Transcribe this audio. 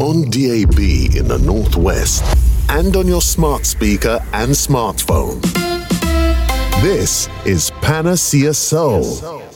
on DAB in the Northwest and on your smart speaker and smartphone. This is Panacea Soul.